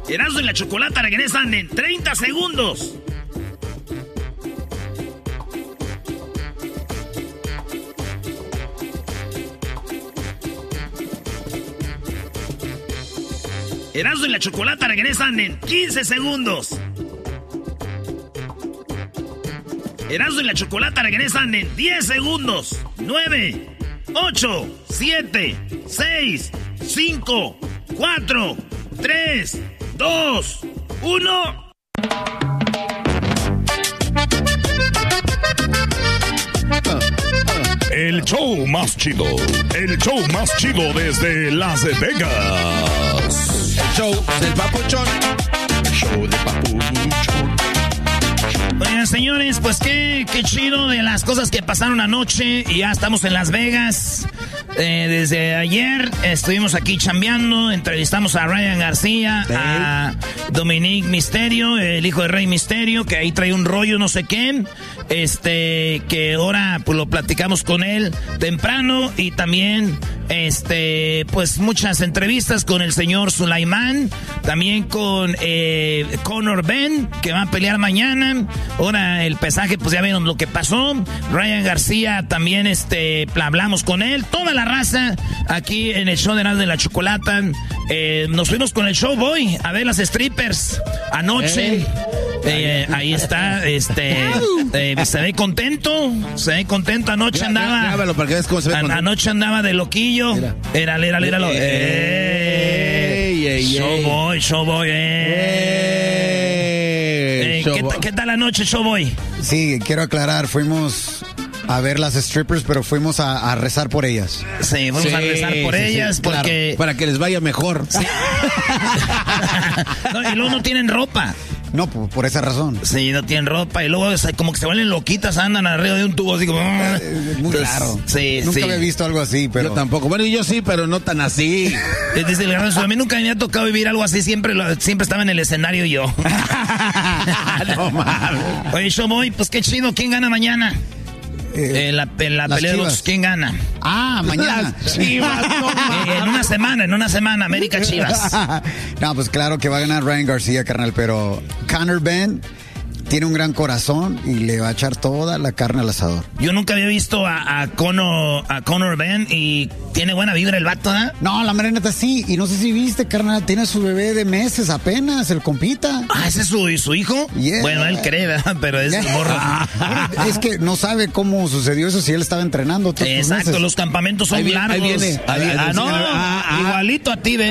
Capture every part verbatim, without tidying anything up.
Erasmo y la Chocolata regresan en treinta segundos. Erasmo y la Chocolata regresan en quince segundos. Erasmo y la Chocolata regresan en diez segundos. nueve, ocho, siete, seis, cinco, cuatro, tres, dos, uno. El show más chido. El show más chido desde Las Vegas. El show del Papuchón. El show del Papuchón. Oigan, señores, pues qué, qué chido de las cosas que pasaron anoche. Y ya estamos en Las Vegas. Eh, desde ayer estuvimos aquí chambeando. Entrevistamos a Ryan García, ¿sí? A Dominic Mysterio, el hijo de Rey Mysterio, que ahí trae un rollo no sé qué. Este, que ahora pues lo platicamos con él temprano. Y también, este, pues muchas entrevistas con el señor Sulaimán. También con eh, Conor Ben, que va a pelear mañana. Ahora el pesaje, pues ya vieron lo que pasó. Ryan García también, este, hablamos con él. Toda la raza aquí en el show de Erasmo de la Chocolata. Eh, nos fuimos con el Showboy a ver las strippers anoche. Hey. Eh, ahí está, este, eh, se ve contento, se ve contento. Anoche andaba, grábalo para que veas cómo se ve an, anoche andaba de loquillo. Era, era, era, lo. Showboy, Showboy, eh. ¿Qué, ¿Qué tal la noche, Showboy? Sí, quiero aclarar, fuimos a ver las strippers, pero fuimos a, a rezar por ellas. Sí, fuimos sí, a rezar por sí, ellas sí, porque... Claro, para que les vaya mejor. Sí. No, y luego no tienen ropa. No, por, por esa razón. Sí, no tienen ropa y luego como que se vuelven loquitas, andan arriba de un tubo así como... Es muy raro. Sí, nunca sí. había visto algo así, pero... Yo tampoco. Bueno, y yo sí, pero no tan así. Dice el Garbanzo, a mí nunca me había tocado vivir algo así, siempre, lo, siempre estaba en el escenario yo. No mames. Oye, Showboy, pues qué chido, ¿quién gana mañana? Eh, en la, en la pelea de box, ¿quién gana? Ah, mañana. Chivas, no, eh, en una semana, en una semana, América Chivas. No, pues claro que va a ganar Ryan García, carnal, pero Conor Ben tiene un gran corazón y le va a echar toda la carne al asador. Yo nunca había visto a, a, Conor, a Conor Ben y tiene buena vibra el vato, ¿eh? No, la mera neta sí. Y no sé si viste, carnal, tiene su bebé de meses apenas, el compita. Ah, ¿ese es su, su hijo? Yeah. Bueno, él cree, ¿verdad? Pero es yeah. morro. Es que no sabe cómo sucedió eso si él estaba entrenando todos Exacto, meses. Los campamentos son ahí largos. Ahí viene. Ahí viene. Ah, no, ah, ah, igualito a ti, ve.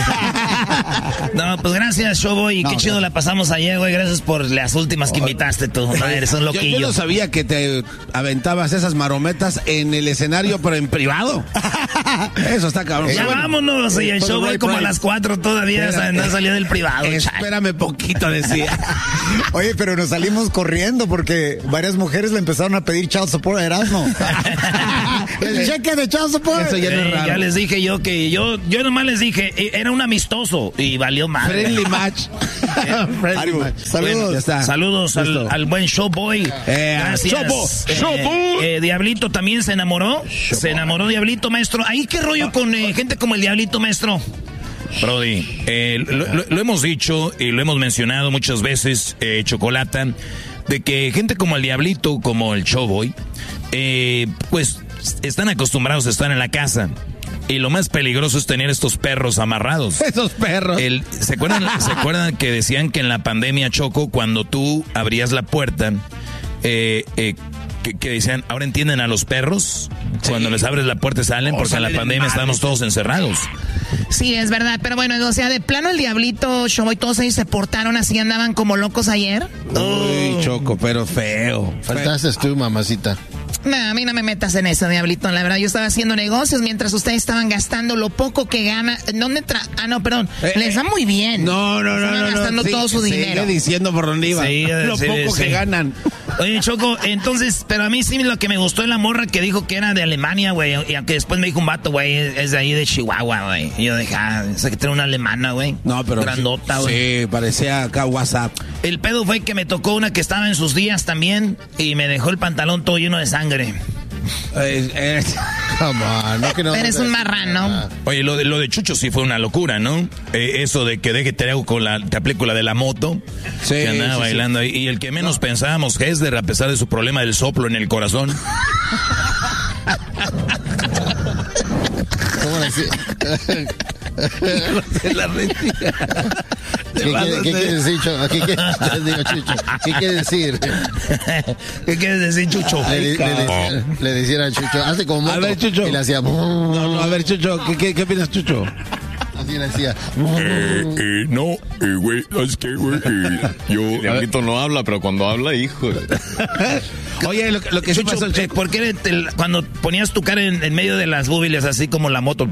Ah. No, pues gracias, Showboy. No, qué chido la pasamos ayer, güey. Gracias por las últimas que invitaste tú. Eres un loquillo. Yo, yo no sabía que te aventabas esas marometas en el escenario, pero en privado. Eso está cabrón. Ya bueno, vámonos. Y el Showboy como a las cuatro todavía Espera, no salió del privado. Espérame poquito, decía. Oye, pero nos salimos corriendo porque varias mujeres le empezaron a pedir child support a Erasmo. El cheque de child support. Eso ya, no es raro. Ya les dije yo que yo, yo nomás les dije, era un amistoso y valió mal. Friendly match. Friendly match. Saludos. Bueno, saludos al, al buen Showboy. Eh, Gracias. Showboy. Eh, Showboy. Eh, Diablito también se enamoró. Showboy. Se enamoró Diablito, maestro. Ahí qué rollo con eh, gente como el Diablito, maestro. Brody, eh, lo, lo, lo hemos dicho y lo hemos mencionado muchas veces, eh, Chocolata, de que gente como el Diablito, como el Showboy, eh, pues están acostumbrados a estar en la casa. Y lo más peligroso es tener estos perros amarrados. Esos perros. El, ¿se, acuerdan, ¿Se acuerdan que decían que en la pandemia, Choco, cuando tú abrías la puerta, eh, eh, que, que decían, ahora entienden a los perros? Sí. Cuando les abres la puerta salen, oh, porque en la pandemia estamos todos encerrados. Sí, es verdad, pero bueno, o sea, de plano el Diablito, Showboy, todos ellos se portaron así, andaban como locos ayer. Uy, Choco, pero feo. Faltaste tú, mamacita. No, a mí no me metas en eso, Diablito. La verdad, yo estaba haciendo negocios mientras ustedes estaban gastando lo poco que gana. ¿Dónde tra ah, no, perdón. Eh, Les va muy bien. No, no, no. Estaban no, gastando no, todo sí, su dinero. Sigue diciendo por dónde iba. Sí, lo sí, poco sí. que ganan. Oye, Choco, entonces, pero a mí sí lo que me gustó es la morra que dijo que era de Alemania, güey. Y aunque después me dijo un vato, güey, es de ahí de Chihuahua, güey. Y yo dije, ah, sé que tiene una alemana, güey. No, pero. Grandota, güey. Sí, parecía acá WhatsApp. El pedo fue que me tocó una que estaba en sus días también y me dejó el pantalón todo lleno de sangre. Eh, eh. Come on, no que no. Eres un marrano. Oye, lo de, lo de Chucho sí fue una locura, ¿no? Eh, eso de que deje te hago con la, te aplico la de la moto. Sí, que andaba sí, bailando sí. ahí. Y el que menos no. pensábamos, Hesder, a pesar de su problema del soplo en el corazón. ¿Cómo decir? la retira. ¿Qué, quiere, ¿Qué quiere decir, Chucho? ¿Qué, qué, digo, Chucho? ¿Qué quiere decir? ¿Qué quiere decir, Chucho? Le, le, le, le decía a Chucho, hace como a ver, Chucho. Y le hacía... No, no, a ver, Chucho, ¿qué, qué, qué opinas, Chucho? Así le decía... Eh, eh, no, eh, güey, es que, güey, eh, yo... El diablito no habla, pero cuando habla, hijo... Oye, lo, lo que Chucho, sí pasó, eh, ¿por qué te, cuando ponías tu cara en, en medio de las búbiles, así como la moto?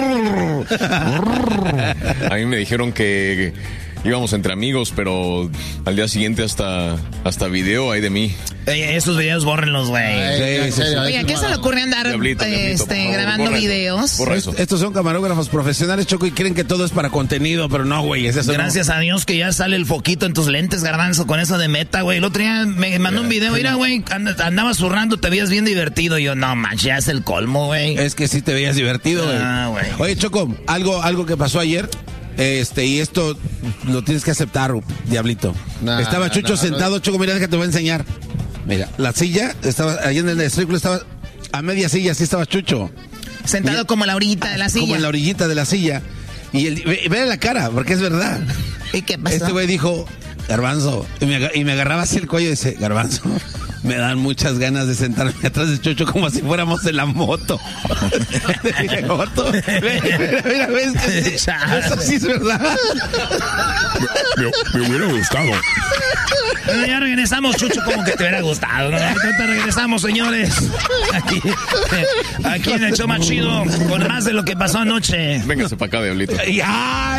A mí me dijeron que íbamos entre amigos, pero al día siguiente hasta, hasta video hay de mí. Oye, esos videos bórrenlos, güey. Sí, sí, sí. Oye, ¿a qué se le ocurre andar Diablito, diablito, este, por favor, grabando borra eso, videos? borra eso. Estos son camarógrafos profesionales, Choco, y creen que todo es para contenido, pero no, güey. Es eso. Gracias no. a Dios que ya sale el foquito en tus lentes, Garbanzo, con eso de meta, güey. El otro día me mandó un video, mira, güey, and, andaba zurrando, te veías bien divertido. Y yo, no, manches, ya es el colmo, güey. Es que sí te veías divertido, güey. Ah, güey. Oye, Choco, algo, algo que pasó ayer, este, y esto lo tienes que aceptar, Diablito. Nah, estaba Chucho nah, sentado, no. Choco, mira, que te voy a enseñar. Mira, la silla, estaba, ahí en el círculo estaba, a media silla, así estaba Chucho. Sentado Y, como la orillita de la silla. Como en la orillita de la silla. Y el, ve, ve la cara, porque es verdad. ¿Y qué pasó? Este güey dijo, Garbanzo, y me, y me agarraba así el cuello y dice, Garbanzo, me dan muchas ganas de sentarme atrás de Chucho como si fuéramos en la moto. Mira, moto. Mira, mira, ves que sí, eso sí es verdad. Me, me hubiera gustado. Bueno, ya regresamos, Chucho, como que te hubiera gustado, ¿no? Ahorita regresamos, señores. Aquí, aquí en el show más chido, con más de lo que pasó anoche. Véngase para acá, diablito. Ya.